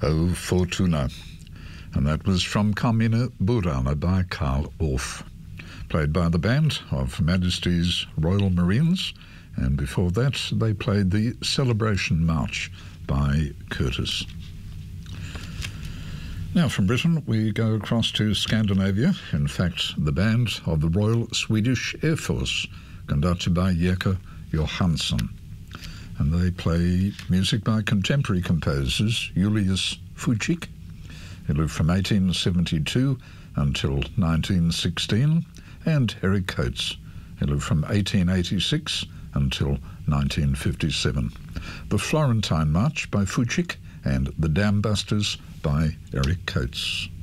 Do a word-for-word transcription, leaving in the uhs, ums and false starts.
O Fortuna, and that was from Carmina Burana by Carl Orff, played by the band of Her Majesty's Royal Marines, and before that they played the Celebration March by Curtis. Now from Britain we go across to Scandinavia, in fact the band of the Royal Swedish Air Force, conducted by Jerker Johansson, and they play music by contemporary composers Julius Fuchs. He lived from eighteen seventy-two until nineteen sixteen, and Eric Coates. He lived from eighteen eighty-six until nineteen fifty-seven. The Florentine March by Fuchs and the Dam Busters by Eric Coates.